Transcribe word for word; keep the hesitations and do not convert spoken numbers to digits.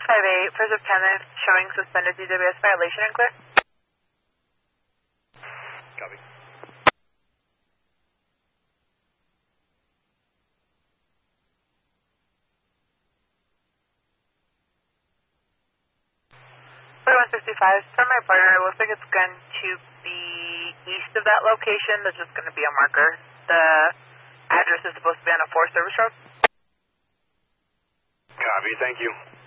five eight, first lieutenant showing suspended D W S violation and clear. Copy. forty-one sixty-five, from my partner, it looks like it's going to be east of that location. There's just going to be a marker. The address is supposed to be on a four service road. Copy, thank you.